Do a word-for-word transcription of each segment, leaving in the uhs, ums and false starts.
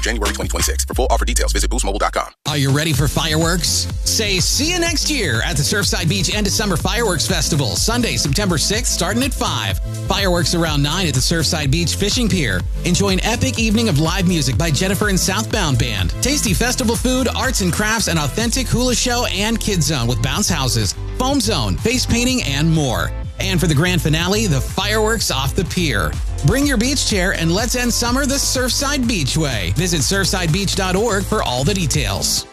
January twenty twenty-six. For full offer details, visit boost mobile dot com. Are you ready for fireworks? Say see you next year at the Surfside Beach End of Summer Fireworks Festival, Sunday, September sixth, starting at five. Fireworks around nine at the Surfside Beach Fishing Pier. Enjoy an epic evening of live music by Jennifer and Southbound Band. Tasty festival food, arts and crafts, an authentic hula show, and Kids Zone with bounce houses, foam zone, face painting, and more. And for the grand finale, the fireworks off the pier. Bring your beach chair and let's end summer the Surfside Beach way. Visit surfside beach dot org for all the details.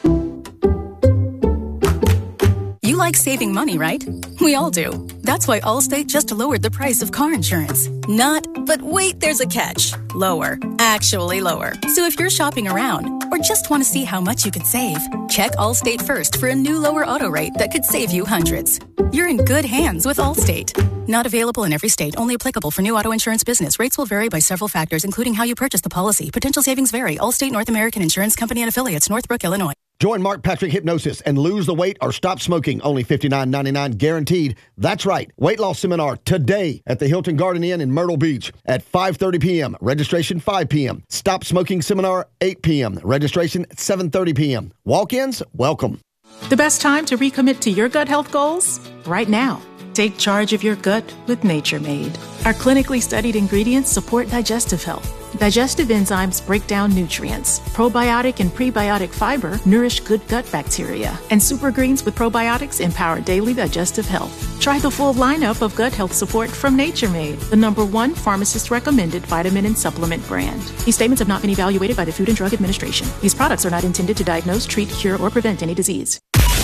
You like saving money, right? We all do. That's why Allstate just lowered the price of car insurance. Not, but wait, there's a catch. Lower. Actually lower. So if you're shopping around or just want to see how much you could save, check Allstate first for a new lower auto rate that could save you hundreds. You're in good hands with Allstate. Not available in every state. Only applicable for new auto insurance business. Rates will vary by several factors, including how you purchase the policy. Potential savings vary. Allstate North American Insurance Company and Affiliates, Northbrook, Illinois. Join Mark Patrick Hypnosis and lose the weight or stop smoking. Only fifty-nine ninety-nine guaranteed. That's right. Weight loss seminar today at the Hilton Garden Inn in Myrtle Beach at five thirty p.m. Registration five p.m. Stop smoking seminar eight p.m. Registration seven thirty p.m. Walk-ins, welcome. The best time to recommit to your gut health goals? Right now. Take charge of your gut with Nature Made. Our clinically studied ingredients support digestive health. Digestive enzymes break down nutrients. Probiotic and prebiotic fiber nourish good gut bacteria. And super greens with probiotics empower daily digestive health. Try the full lineup of gut health support from Nature Made, the number one pharmacist-recommended vitamin and supplement brand. These statements have not been evaluated by the Food and Drug Administration. These products are not intended to diagnose, treat, cure, or prevent any disease.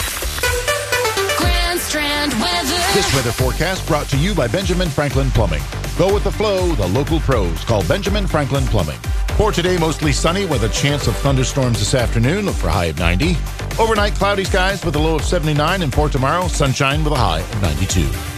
Grand Strand weather. This weather forecast brought to you by Benjamin Franklin Plumbing. Go with the flow, the local pros. Call Benjamin Franklin Plumbing. For today, mostly sunny with a chance of thunderstorms this afternoon. Look for a high of ninety. Overnight, cloudy skies with a low of seventy-nine. And for tomorrow, sunshine with a high of ninety-two.